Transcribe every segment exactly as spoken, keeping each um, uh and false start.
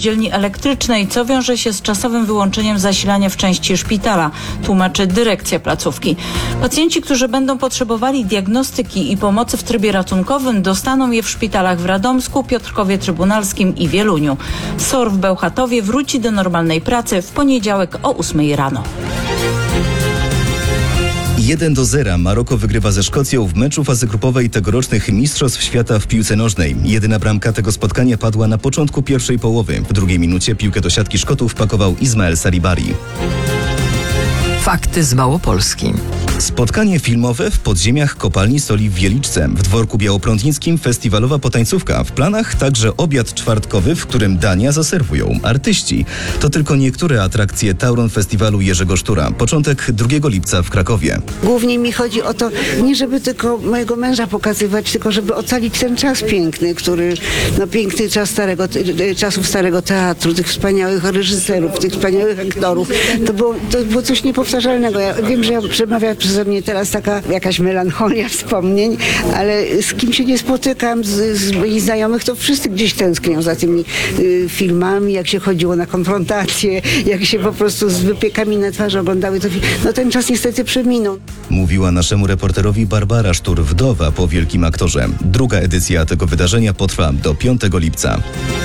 rozdzielni elektrycznej, co wiąże się z czasowym wyłączeniem zasilania w części szpitala, tłumaczy dyrekcja placówki. Pacjenci, którzy będą potrzebowali diagnostyki i pomocy w trybie ratunkowym, dostaną je w szpitalach w Radomsku, Piotrkowie Trybunalskim i Wieluniu. S O R w Bełchatowie wróci do normalnej pracy w poniedziałek o ósmej rano. jeden do zera Maroko wygrywa ze Szkocją w meczu fazy grupowej tegorocznych Mistrzostw Świata w piłce nożnej. Jedyna bramka tego spotkania padła na początku pierwszej połowy. W drugiej minucie piłkę do siatki Szkotów pakował Ismael Saribari. Fakty z Małopolski. Spotkanie filmowe w podziemiach kopalni soli w Wieliczce. W dworku białoprądnickim festiwalowa potańcówka. W planach także obiad czwartkowy, w którym dania zaserwują artyści. To tylko niektóre atrakcje Tauron Festiwalu Jerzego Sztura. Początek drugiego lipca w Krakowie. Głównie mi chodzi o to, nie żeby tylko mojego męża pokazywać, tylko żeby ocalić ten czas piękny, który, no piękny czas starego, czasów starego teatru, tych wspaniałych reżyserów, tych wspaniałych aktorów. To było, to było coś niepowtarzalnego. Ja wiem, że ja przemawia przeze mnie teraz taka jakaś melancholia wspomnień, ale z kim się nie spotykam, z, z moich znajomych, to wszyscy gdzieś tęsknią za tymi y, filmami, jak się chodziło na konfrontację, jak się po prostu z wypiekami na twarzy oglądały to film. No ten czas niestety przeminął. Mówiła naszemu reporterowi Barbara Sztur, wdowa po wielkim aktorze. Druga edycja tego wydarzenia potrwa do piątego lipca.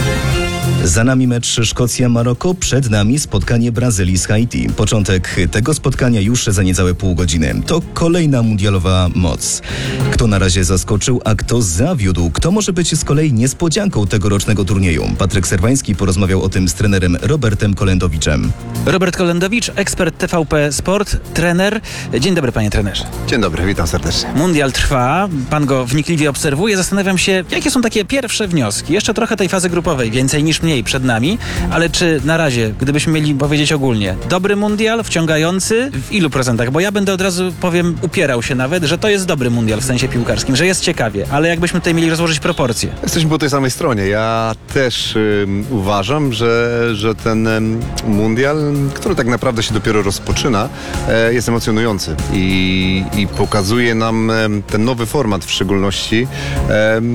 Za nami mecz Szkocja-Maroko, przed nami spotkanie Brazylii z Haiti. Początek tego spotkania już za niecałe pół godziny. To kolejna mundialowa moc. Kto na razie zaskoczył, a kto zawiódł? Kto może być z kolei niespodzianką tegorocznego turnieju? Patryk Serwański porozmawiał o tym z trenerem Robertem Kolendowiczem. Robert Kolendowicz, ekspert T V P Sport, trener. Dzień dobry, panie trenerze. Dzień dobry, witam serdecznie. Mundial trwa, pan go wnikliwie obserwuje. Zastanawiam się, jakie są takie pierwsze wnioski? Jeszcze trochę tej fazy grupowej, więcej niż mniej przed nami, ale czy na razie, gdybyśmy mieli powiedzieć ogólnie, dobry mundial, wciągający, w ilu procentach? Bo ja będę od razu, powiem, upierał się nawet, że to jest dobry mundial w sensie piłkarskim, że jest ciekawie, ale jakbyśmy tutaj mieli rozłożyć proporcje. Jesteśmy po tej samej stronie. Ja też y, uważam, że, że ten y, mundial, który tak naprawdę się dopiero rozpoczyna, y, jest emocjonujący i, i pokazuje nam y, ten nowy format w szczególności. Y,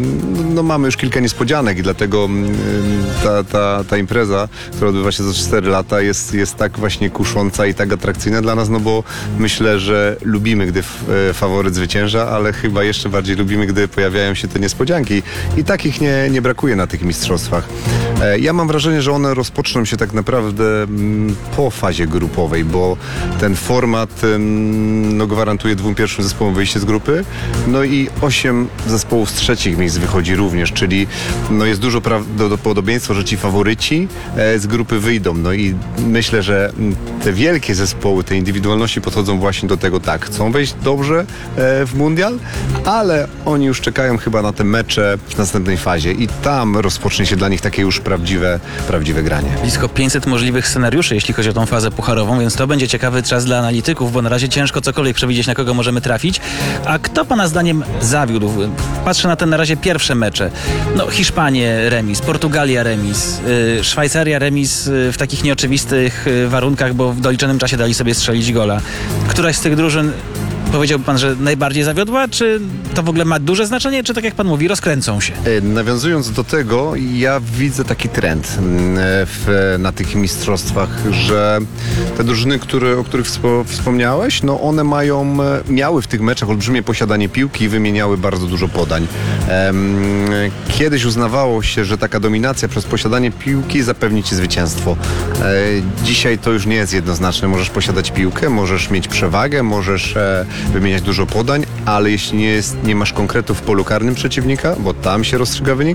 no mamy już kilka niespodzianek i dlatego y, ta, ta, ta impreza, która odbywa się za cztery lata, jest, jest tak właśnie kusząca i tak atrakcyjna dla nas, no bo myślę, że lubimy, gdy f, y, faworyt zwycięża, ale chyba jeszcze bardziej lubimy, gdy pojawiają się te niespodzianki i takich nie, nie brakuje na tych mistrzostwach. E, ja mam wrażenie, że one rozpoczną się tak naprawdę m, po fazie grupowej, bo ten format m, no, gwarantuje dwóm pierwszym zespołom wyjście z grupy, no i osiem zespołów z trzecich miejsc wychodzi również, czyli no, jest dużo prawdopodobieństwa, że ci faworyci e, z grupy wyjdą. No i myślę, że te wielkie zespoły, te indywidualności podchodzą właśnie do tego, tak, chcą wejść dobrze e, w mundial, ale oni już czekają chyba na te mecze w następnej fazie i tam rozpocznie się dla nich takie już prawdziwe, prawdziwe granie. Blisko pięćset możliwych scenariuszy, jeśli chodzi o tą fazę pucharową, więc to będzie ciekawy czas dla analityków, bo na razie ciężko cokolwiek przewidzieć, na kogo możemy trafić. A kto pana zdaniem zawiódł? Patrzę na te na razie pierwsze mecze. No, Hiszpanie remis, Portugalia remis, yy, Szwajcaria remis yy, w takich nieoczywistych yy, warunkach, bo w doliczonym czasie dali sobie strzelić gola. Któraś z tych drużyn, powiedziałby pan, że najbardziej zawiodła? Czy to w ogóle ma duże znaczenie? Czy tak jak pan mówi, rozkręcą się? E, nawiązując do tego, ja widzę taki trend w, na tych mistrzostwach, że te drużyny, które, o których wspo, wspomniałeś, no one mają, miały w tych meczach olbrzymie posiadanie piłki i wymieniały bardzo dużo podań. E, kiedyś uznawało się, że taka dominacja przez posiadanie piłki zapewni ci zwycięstwo. E, dzisiaj to już nie jest jednoznaczne. Możesz posiadać piłkę, możesz mieć przewagę, możesz e, wymieniać dużo podań, ale jeśli nie, jest, nie masz konkretów w polu karnym przeciwnika, bo tam się rozstrzyga wynik,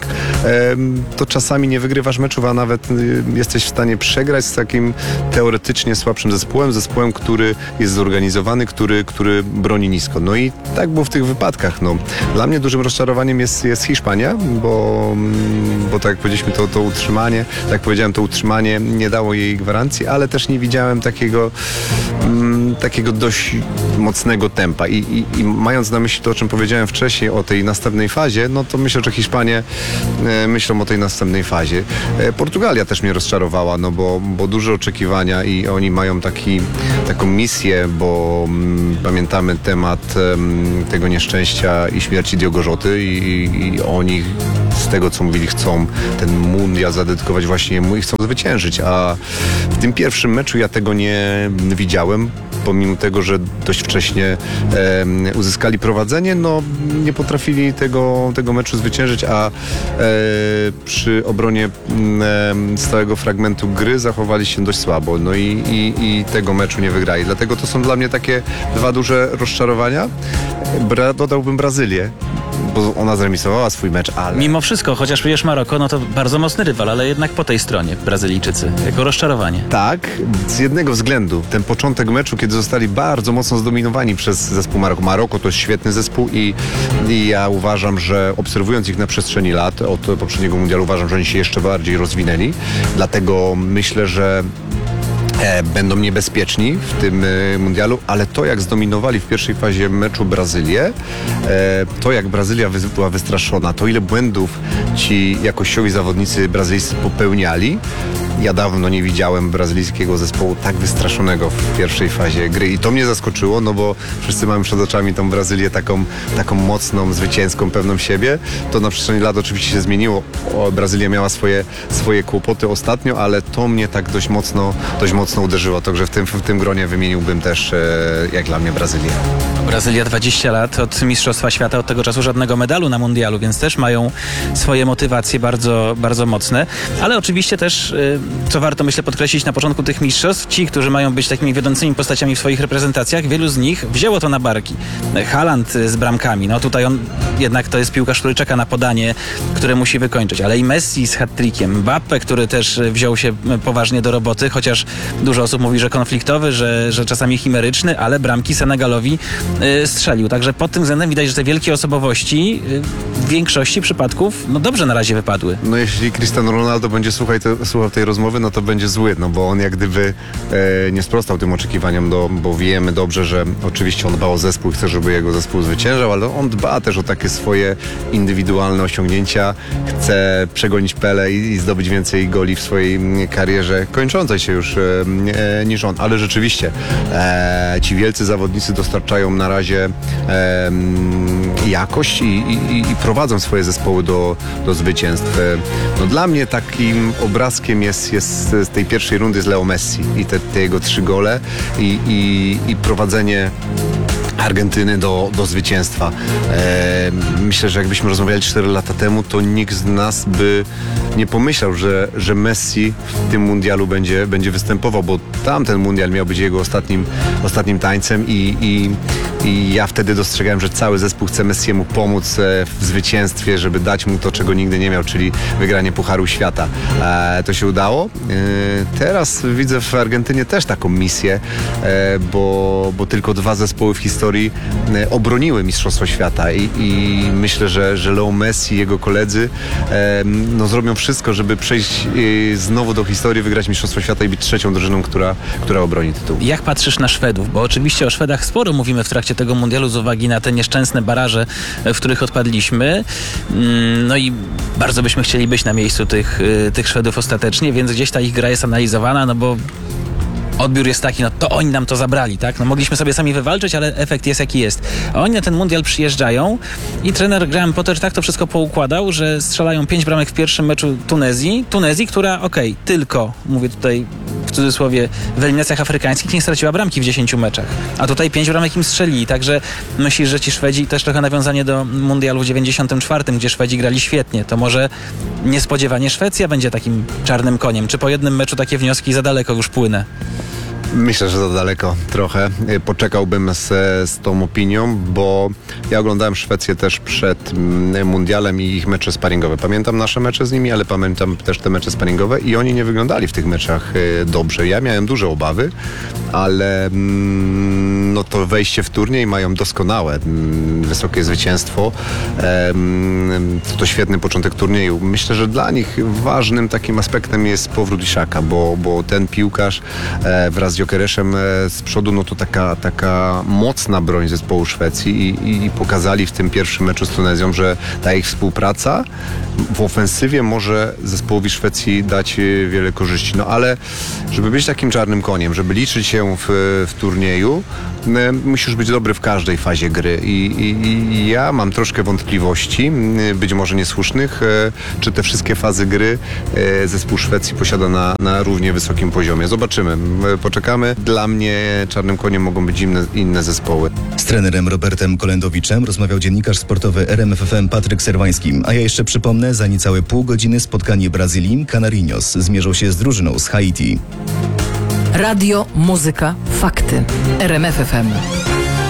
to czasami nie wygrywasz meczów, a nawet jesteś w stanie przegrać z takim teoretycznie słabszym zespołem, zespołem, który jest zorganizowany, który, który broni nisko. No i tak było w tych wypadkach. No, dla mnie dużym rozczarowaniem jest, jest Hiszpania, bo, bo tak jak powiedzieliśmy, to, to utrzymanie, tak jak powiedziałem, to utrzymanie nie dało jej gwarancji, ale też nie widziałem takiego, mm, takiego dość mocnego tempa I, i, i mając na myśli to, o czym powiedziałem wcześniej, o tej następnej fazie, no to myślę, że Hiszpanie e, myślą o tej następnej fazie. E, Portugalia też mnie rozczarowała, no bo, bo duże oczekiwania i oni mają taki, taką misję, bo m, pamiętamy temat m, tego nieszczęścia i śmierci Diogo Joty i, i oni z tego, co mówili, chcą ten mundial zadedykować właśnie jemu i chcą zwyciężyć, a w tym pierwszym meczu ja tego nie widziałem. Pomimo tego, że dość wcześnie e, uzyskali prowadzenie, no nie potrafili tego, tego meczu zwyciężyć, a e, przy obronie e, stałego fragmentu gry zachowali się dość słabo, no i, i, i tego meczu nie wygrali. Dlatego to są dla mnie takie dwa duże rozczarowania. Bra, dodałbym Brazylię, bo ona zremisowała swój mecz, ale... Mimo wszystko, chociaż przecież Maroko, no to bardzo mocny rywal, ale jednak po tej stronie Brazylijczycy, jako rozczarowanie. Tak, z jednego względu. Ten początek meczu, kiedy zostali bardzo mocno zdominowani przez zespół Maroko. Maroko to jest świetny zespół i, i ja uważam, że obserwując ich na przestrzeni lat, od poprzedniego mundialu, uważam, że oni się jeszcze bardziej rozwinęli. Dlatego myślę, że E, będą niebezpieczni w tym e, mundialu, ale to jak zdominowali w pierwszej fazie meczu Brazylię, e, to jak Brazylia wy, była wystraszona, to ile błędów ci jakościowi zawodnicy brazylijscy popełniali. Ja dawno nie widziałem brazylijskiego zespołu tak wystraszonego w pierwszej fazie gry i to mnie zaskoczyło, no bo wszyscy mamy przed oczami tą Brazylię taką, taką mocną, zwycięską, pewną siebie. To na przestrzeni lat oczywiście się zmieniło. O, Brazylia miała swoje, swoje kłopoty ostatnio, ale to mnie tak dość mocno, dość mocno uderzyło. Także w tym, w tym gronie wymieniłbym też, e, jak dla mnie, Brazylię. Brazylia dwadzieścia lat od Mistrzostwa Świata, od tego czasu żadnego medalu na mundialu, więc też mają swoje motywacje bardzo, bardzo mocne, ale oczywiście też, co warto myślę podkreślić na początku tych mistrzostw, ci, którzy mają być takimi wiodącymi postaciami w swoich reprezentacjach, wielu z nich wzięło to na barki. Haaland z bramkami, no tutaj on jednak to jest piłkarz, który czeka na podanie, które musi wykończyć, ale i Messi z hat-trickiem, Mbappe, który też wziął się poważnie do roboty, chociaż dużo osób mówi, że konfliktowy, że, że czasami chimeryczny, ale bramki Senegalowi y, strzelił. Także pod tym względem widać, że te wielkie osobowości y, w większości przypadków no dobrze na razie wypadły. No jeśli Cristiano Ronaldo będzie słuchaj, to, słuchał tej rozmowy, no to będzie zły, no bo on jak gdyby e, nie sprostał tym oczekiwaniom, do, bo wiemy dobrze, że oczywiście on dba o zespół i chce, żeby jego zespół zwyciężał, ale on dba też o takie swoje indywidualne osiągnięcia, chce przegonić Pelé i, i zdobyć więcej goli w swojej karierze, kończącej się już e, e, niż on, ale rzeczywiście e, ci wielcy zawodnicy dostarczają na razie e, jakość i, i, i prowadzą swoje zespoły do, do zwycięstw. No dla mnie takim obrazkiem jest, jest z tej pierwszej rundy z Leo Messi i te, te jego trzy gole i, i, i prowadzenie Argentyny do, do zwycięstwa. E, myślę, że jakbyśmy rozmawiali cztery lata temu, to nikt z nas by nie pomyślał, że, że Messi w tym mundialu będzie, będzie występował, bo tamten mundial miał być jego ostatnim, ostatnim tańcem i, i, i ja wtedy dostrzegałem, że cały zespół chce Messiemu pomóc w zwycięstwie, żeby dać mu to, czego nigdy nie miał, czyli wygranie Pucharu Świata. E, to się udało. E, teraz widzę w Argentynie też taką misję, e, bo, bo tylko dwa zespoły w historii obroniły Mistrzostwo Świata i, i myślę, że, że Leo Messi i jego koledzy e, no, zrobią wszystko, żeby przejść e, znowu do historii, wygrać Mistrzostwo Świata i być trzecią drużyną, która, która obroni tytuł. Jak patrzysz na Szwedów? Bo oczywiście o Szwedach sporo mówimy w trakcie tego mundialu z uwagi na te nieszczęsne baraże, w których odpadliśmy. No i bardzo byśmy chcieli być na miejscu tych, tych Szwedów ostatecznie, więc gdzieś ta ich gra jest analizowana, no bo odbiór jest taki, no to oni nam to zabrali, tak? No mogliśmy sobie sami wywalczyć, ale efekt jest jaki jest. A oni na ten mundial przyjeżdżają i trener Graham Potter tak to wszystko poukładał, że strzelają pięć bramek w pierwszym meczu Tunezji. Tunezji, która, okej, okay, tylko, mówię tutaj w cudzysłowie, w eliminacjach afrykańskich nie straciła bramki w dziesięciu meczach. A tutaj pięć bramek im strzelili, także myślisz, że ci Szwedzi, też trochę nawiązanie do mundialu w dziewięćdziesiątym czwartym, gdzie Szwedzi grali świetnie, to może niespodziewanie Szwecja będzie takim czarnym koniem? Czy po jednym meczu takie wnioski za daleko już płynę? Myślę, że za daleko trochę. Poczekałbym z, z tą opinią, bo ja oglądałem Szwecję też przed mundialem i ich mecze sparingowe. Pamiętam nasze mecze z nimi, ale pamiętam też te mecze sparingowe i oni nie wyglądali w tych meczach dobrze. Ja miałem duże obawy, ale no to wejście w turniej mają doskonałe, wysokie zwycięstwo. To świetny początek turnieju. Myślę, że dla nich ważnym takim aspektem jest powrót Ishaka, bo, bo ten piłkarz wraz z Gyökereszem z przodu, no to taka, taka mocna broń zespołu Szwecji i, i pokazali w tym pierwszym meczu z Tunezją, że ta ich współpraca w ofensywie może zespołowi Szwecji dać wiele korzyści. No ale żeby być takim czarnym koniem, żeby liczyć się w, w turnieju, musisz być dobry w każdej fazie gry I, i, i ja mam troszkę wątpliwości, być może niesłusznych, czy te wszystkie fazy gry zespół Szwecji posiada na, na równie wysokim poziomie. Zobaczymy, poczekamy. Dla mnie czarnym koniem mogą być inne, inne zespoły. Z trenerem Robertem Kolendowiczem rozmawiał dziennikarz sportowy R M F F M Patryk Serwański. A ja jeszcze przypomnę, za niecałe pół godziny spotkanie Brazylii. Canarinos zmierzą się z drużyną z Haiti. Radio, muzyka, fakty. R M F F M.